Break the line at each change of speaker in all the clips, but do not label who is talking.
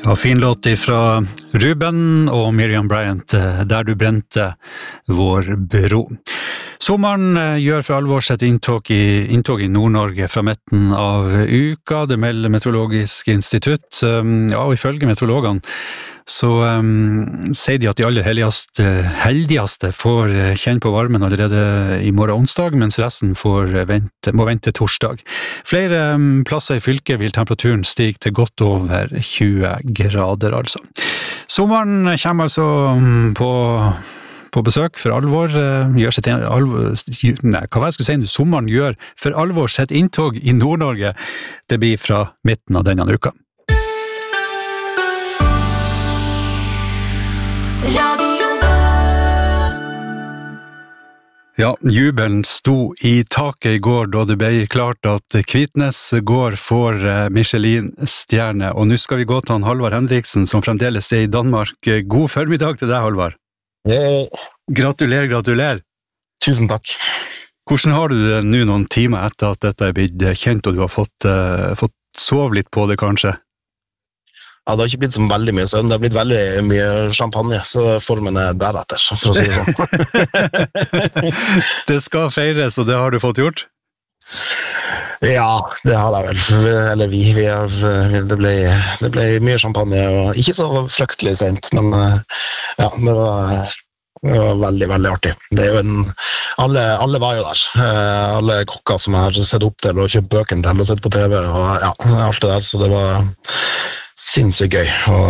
Ja, fin låt ifra Ruben og Miriam Bryant, Der du brente vår bro. Sommeren gjør for alvor sitt inntog i Nord-Norge fra midten av uka. Det melder Meteorologisk institutt. Ja, og ifølge meteorologene så sier de at de aller heldigste får kjenne på varmen allerede i morgen onsdag, mens resten må vente torsdag. Flere plasser i fylket vil temperaturen stige til godt over 20 grader, altså. Sommeren kommer altså på besøk for alvor, sommeren gjør for alvor sitt inntog i Nord-Norge. Det blir fra midten av denne uka. Ja, jubelen sto i taket i går da det ble klart at Kvitnes gård får Michelin-stjerne, og nå skal vi gå til Halvard Henriksen, som fremdeles er i Danmark. God formiddag til deg, Halvard.
Hei.
Gratulerer.
Tusen takk.
Hvordan har du det nå noen timer etter at dette er blitt kjent, og du har fått sove litt på det, kanskje?
Ja, det har ikke blitt så veldig mye søvn. Det har blitt veldig mye champagne, så formen er deretter, for å si det sånn.
Det skal feires, og det har du fått gjort?
Ja, det har jeg vel. Eller det ble mye champagne, og ikke så fryktelig sent, men ja, det var veldig, veldig artig. Det er jo alle var jo der. Alle kokker som har sett opp til og kjøpt bøkene til og sett på TV, og ja, alt det der, så det var sinnssykt gøy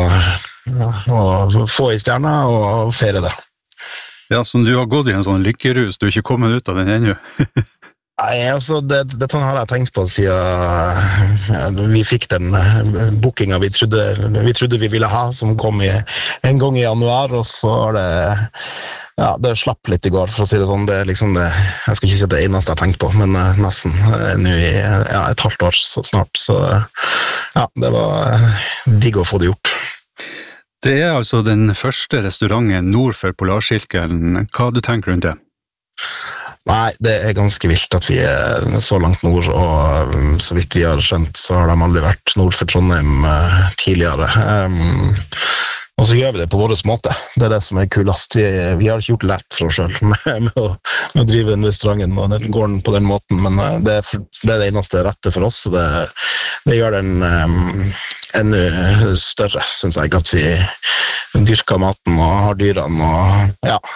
å få i stjerna og feire det.
Ja, så du har gått i en sånn lykkerus, du er ikke kommet ut av den ennå?
Nei, altså, dette har jeg tenkt på siden vi fikk den bookingen vi trodde vi ville ha, som kom en gang i januar, og så har det slapp litt i går, for å si det sånn. Det er liksom det, jeg skal ikke si det eneste jeg har tenkt på, men nesten nå i et halvt år så snart, så ja, det var digg å få det gjort.
Det er altså den første restauranten nord for Polarsirkelen. Hva du tenker rundt det?
Nei, det er ganske vilt at vi er så langt nord, og så vidt vi har skjønt, så har de aldri vært nord for Trondheim tidligere. Og så gjør vi det på vår måte. Det er det som er kulest. Vi har ikke gjort det lett for oss selv med å drive den restauranten og den gården på den måten, men det er det eneste rette for oss, og det gjør den ennå større, synes jeg, at vi dyrker maten og har dyrene, og ja,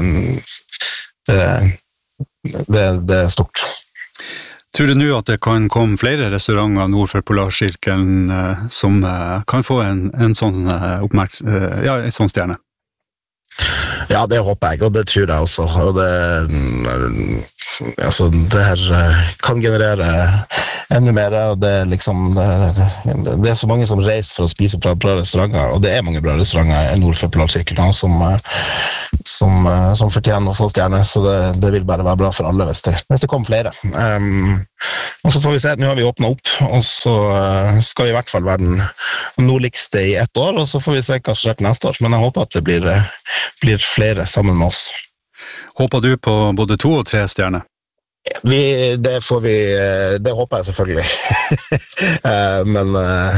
det er stort.
Tror du nå at det kan komme flere restauranter nord for Polarsirkelen som kan få en sånn en sånn stjerne?
Ja, det håper jeg, og det tror jeg også. Og det her kan generere enda mer, og det er liksom det er så mange som reiser for å spise på bra restauranter, og det er mange bra restauranter nord for Polarsirkelen som fortjener å få stjerne, så det vil bare være bra for alle hvis det kommer flere. Og så får vi se, nå har vi åpnet opp, og så skal vi i hvert fall være den nordligste i ett år, og så får vi se hva som skjer til neste år, men jeg håper at det blir flere sammen med oss.
Håper du på både 2 og 3 stjerner?
Det håper jeg selvfølgelig. Men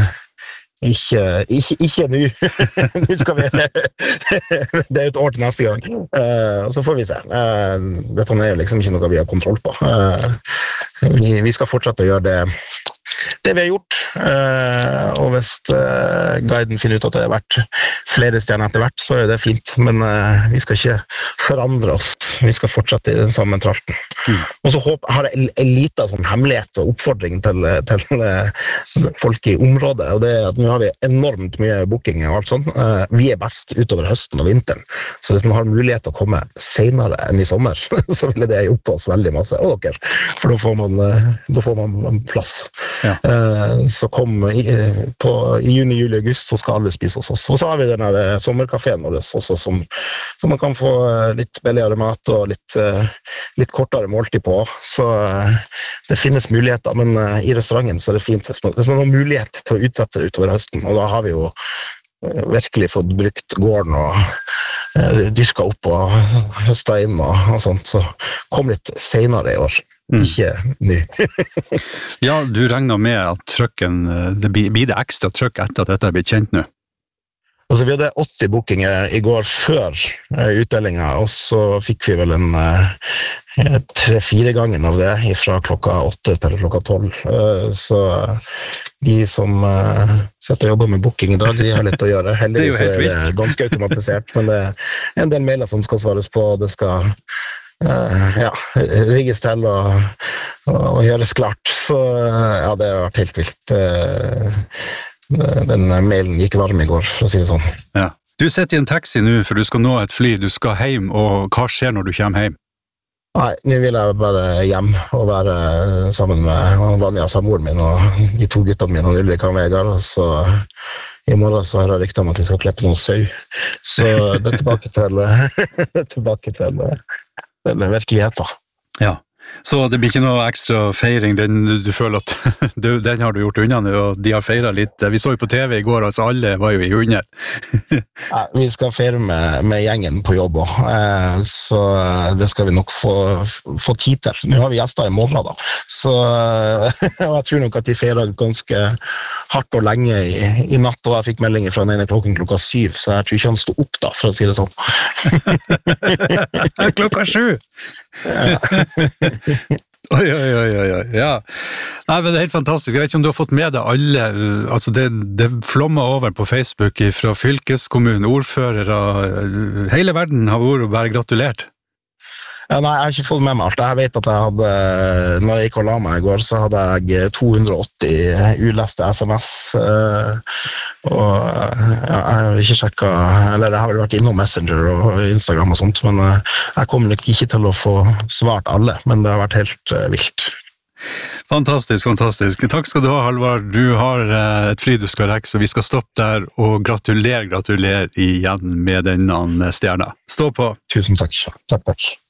ikke nå. Nå skal vi det er et år til neste gang, og så får vi se. Dette er jo liksom ikke noe vi har kontroll på. Vi skal fortsette å gjøre det vi har gjort, og hvis guiden finner ut at det har vært flere stjerner etter hvert, så er det fint, men vi skal ikke forandre oss, vi skal fortsette i den samme tralten. Og så har jeg en liten sånn hemmelighet og oppfordring til folk i området, og det er at nå har vi enormt mye booking og alt sånt. Vi er best utover høsten og vinteren, så hvis man har mulighet til å komme senere enn i sommer, så ville det hjulpet oss veldig masse, og dere, for da får man plass. Ja. Så kom i juni, juli, august, så skal alle spise hos oss. Og så har vi denne sommerkaféen vår også, som man kan få litt billigere mat og litt kortere måltid på. Så det finnes muligheter, men i restauranten så er det fint hvis man har mulighet til å utsette det utover høsten, og da har vi jo virkelig fått brukt gården og dyrka opp og høsta inn og sånt, så kom litt senere i år. Ikke ny.
Ja, du regner med at trøkken, blir det ekstra trøkk etter at dette er blitt kjent nå?
Altså, vi hadde 80 bookinger I går før utdelingen, og så fikk vi vel en 3-4 ganger av det fra klokka 8 til klokka 12. Så de som sitter og jobber med booking I dag, de har litt å gjøre. Heldigvis det ganske automatisert, men det en del mailer som skal svares på, det skal rigges til og gjøres klart. Så ja, det har vært helt vilt. Den mailen gikk varm I går, for å si det sånn.
Ja. Du sitter I en taxi nå, for du skal nå et fly, du skal hjem, og hva skjer når du kommer hjem?
Nei, nå vil jeg bare hjem og være sammen med Vanja, samboeren min, og de 2 guttene mine, Ulrik og Vegard, og så I morgen så har jeg ryktet om at vi skal klippe noen sau. Så det tilbake til den virkeligheten.
Ja, så det blir ikke noe ekstra feiring, du føler at den har du gjort unna nå, og de har feiret litt. Vi så jo på TV I går, altså alle var jo I hunder.
Ja, vi skal feire med gjengen på jobb også, så det skal vi nok få tid til. Nå har vi gjester I morgen da, så og jeg tror nok at de feirer ganske hardt og lenge I natt, og jeg fikk meldinger fra den ene klokka 7, så jeg tror ikke han stod opp da, for å si det sånn.
Klokka 7! Oi, ja. Nei, men det helt fantastisk. Jeg vet ikke om du har fått med deg alle, altså det flommer over på Facebook fra fylkeskommunen, ordførere, hele verden har vært og bare gratulert.
Ja, nei, jeg har ikke fått med meg alt. Jeg vet at jeg hadde, når jeg gikk og la meg I går, så hadde jeg 280 uleste SMS, og jeg har ikke sjekket, eller jeg har vært innom Messenger og Instagram og sånt, men jeg kommer nok ikke til å få svart alle, men det har vært helt vilt.
Fantastisk. Takk skal du ha, Halvard. Du har et fly du skal rekke, så vi skal stoppe der, og gratulerer igjen med denne stjerna. Stå på!
Tusen takk. Takk.